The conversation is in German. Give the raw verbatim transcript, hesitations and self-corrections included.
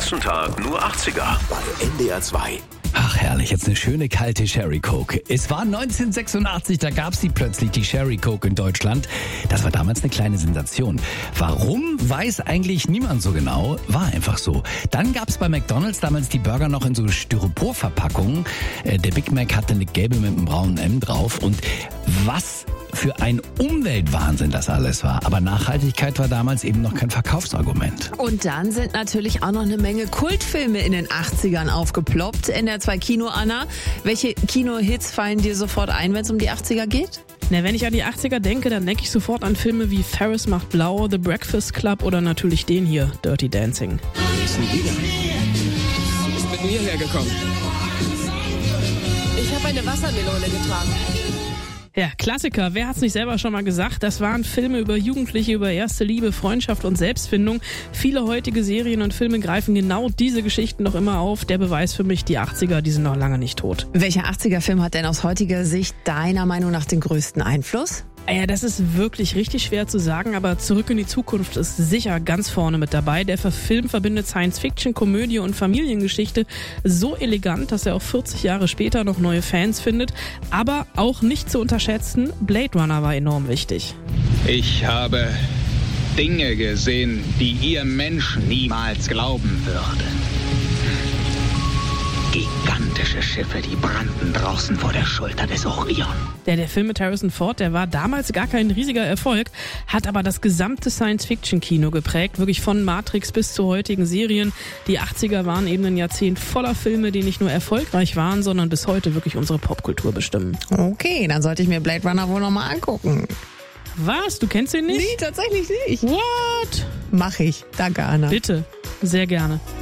ganzen Tag nur achtziger. Bei N D R zwei. Ach herrlich, jetzt eine schöne kalte Sherry Coke. Es war neunzehnhundertsechsundachtzig, da gab es die plötzlich, die Sherry Coke in Deutschland. Das war damals eine kleine Sensation. Warum, weiß eigentlich niemand so genau, war einfach so. Dann gab es bei McDonald's damals die Burger noch in so Styroporverpackungen. Der Big Mac hatte eine gelbe mit einem braunen M drauf. Und was für ein Umweltwahnsinn das alles war. Aber Nachhaltigkeit war damals eben noch kein Verkaufsargument. Und dann sind natürlich auch noch eine Menge Kultfilme in den achtzigern aufgeploppt. N D R zwei Kino, Anna. Welche Kino-Hits fallen dir sofort ein, wenn es um die achtziger geht? Na, wenn ich an die achtziger denke, dann denke ich sofort an Filme wie Ferris macht blau, The Breakfast Club oder natürlich den hier, Dirty Dancing. Wer ist denn wieder? Du bist mit mir hergekommen. Ich habe eine Wassermelone getragen. Ja, Klassiker. Wer hat's nicht selber schon mal gesagt? Das waren Filme über Jugendliche, über erste Liebe, Freundschaft und Selbstfindung. Viele heutige Serien und Filme greifen genau diese Geschichten noch immer auf. Der Beweis für mich, die achtziger, die sind noch lange nicht tot. Welcher achtziger-Film hat denn aus heutiger Sicht deiner Meinung nach den größten Einfluss? Ja, das ist wirklich richtig schwer zu sagen, aber Zurück in die Zukunft ist sicher ganz vorne mit dabei. Der Film verbindet Science-Fiction, Komödie und Familiengeschichte so elegant, dass er auch vierzig Jahre später noch neue Fans findet. Aber auch nicht zu unterschätzen, Blade Runner war enorm wichtig. Ich habe Dinge gesehen, die ihr Menschen niemals glauben würde. Gigantische Schiffe, die brannten draußen vor der Schulter des Orion. Der, der Film mit Harrison Ford, der war damals gar kein riesiger Erfolg, hat aber das gesamte Science-Fiction-Kino geprägt, wirklich von Matrix bis zu heutigen Serien. Die achtziger waren eben ein Jahrzehnt voller Filme, die nicht nur erfolgreich waren, sondern bis heute wirklich unsere Popkultur bestimmen. Okay, dann sollte ich mir Blade Runner wohl nochmal angucken. Was? Du kennst ihn nicht? Nee, tatsächlich nicht. What? Mach ich. Danke, Anna. Bitte. Sehr gerne.